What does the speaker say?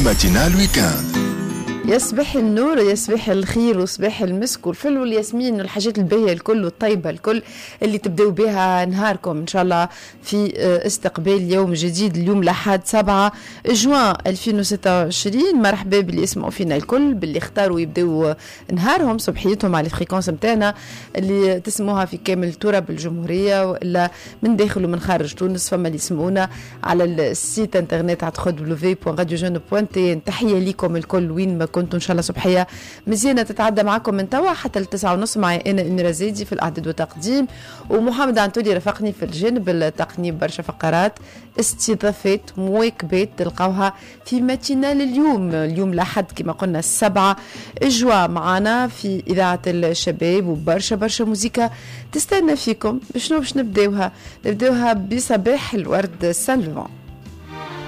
ماتينال ويكاند. يصبح النور، يصبح الخير، ويصبح المسك والفل والياسمين والحاجات الباهية الكل والطيبة الكل اللي تبدأوا بها نهاركم إن شاء الله في استقبال يوم جديد. اليوم لحد 7 جوان 2026. مرحبا باللي يسمعوا فينا الكل، باللي اختاروا يبدأوا نهارهم صبحيتهم على الفريكونس متاعنا اللي تسموها في كامل تراب الجمهورية وإلا من داخل ومن خارج تونس. فما اللي يسمعونا على السيت انترنت على www.radiojeune.tn. تحية لكم الكل وين ما كنتوا. ان شاء الله صبحيه مزيانه تتعدى معكم من توا حتى ل9:30 معي انا اميره زيدي في الاعداد والتقديم، ومحمد عنتولي رافقني في الجانب التقني. برشا فقرات استضافات مواكبات تلقاوها في ماتينال اليوم لحد كما قلنا 7 جوان معنا في اذاعه الشباب، وبرشا موزيكا تستنى فيكم. بشنو باش نبداوها بصباح الورد سالفون.